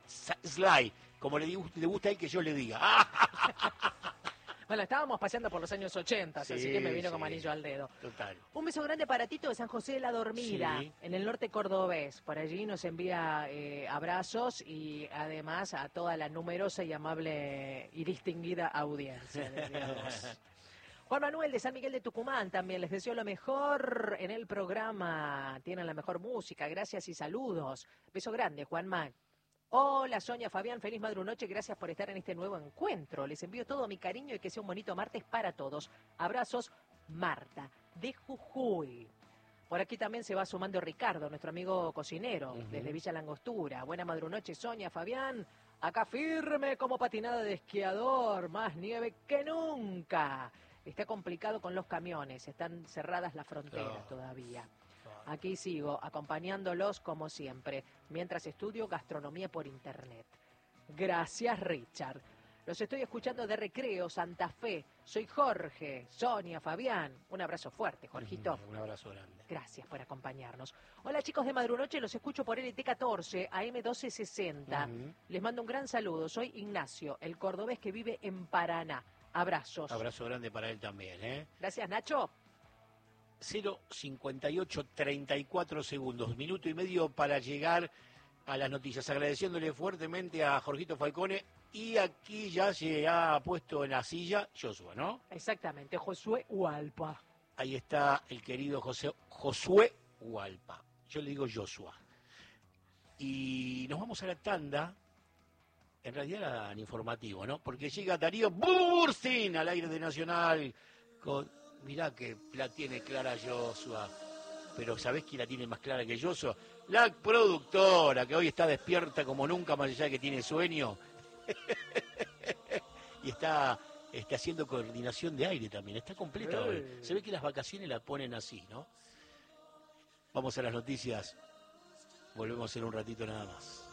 Sly, como le gusta a él que yo le diga. Bueno, estábamos paseando por los años 80, Sí, así que me vino sí. como anillo al dedo. Total. Un beso grande para Tito de San José de la Dormida, Sí. en el norte cordobés. Por allí nos envía abrazos y además a toda la numerosa y amable y distinguida audiencia de Día 2. Juan Manuel de San Miguel de Tucumán también les deseo lo mejor en el programa. Tienen la mejor música, gracias y saludos. Beso grande, Juanma. Hola, Sonia, Fabián, feliz madrunoche, gracias por estar en este nuevo encuentro. Les envío todo mi cariño y que sea un bonito martes para todos. Abrazos, Marta, de Jujuy. Por aquí también se va sumando Ricardo, nuestro amigo cocinero, desde Villa Langostura. Buena madrunoche, Sonia, Fabián. Acá firme como patinada de esquiador, más nieve que nunca. Está complicado con los camiones, están cerradas las fronteras todavía. Aquí sigo, acompañándolos como siempre, mientras estudio gastronomía por internet. Gracias, Richard. Los estoy escuchando de Recreo, Santa Fe. Soy Jorge, Sonia, Fabián. Un abrazo fuerte, Jorgito. Un abrazo grande. Gracias por acompañarnos. Hola, chicos de Madrunoche, los escucho por LT14, AM1260. Les mando un gran saludo. Soy Ignacio, el cordobés que vive en Paraná. Abrazos. Abrazo grande para él también, ¿eh? Gracias, Nacho. 0:58, 34 segundos, minuto y medio para llegar a las noticias. Agradeciéndole fuertemente a Jorgito Falcone y aquí ya se ha puesto en la silla Joshua, ¿no? Exactamente, Josué Hualpa. Ahí está el querido Josué Hualpa. Yo le digo Joshua. Y nos vamos a la tanda. En realidad era el informativo, ¿no? Porque llega Darío Bursin al aire de Nacional con... Mirá que la tiene clara Joshua, pero ¿sabés quién la tiene más clara que Joshua? La productora, que hoy está despierta como nunca, más allá de que tiene sueño. Y está haciendo coordinación de aire también, está completa hoy. Se ve que las vacaciones la ponen así, ¿no? Vamos a las noticias, volvemos en un ratito nada más.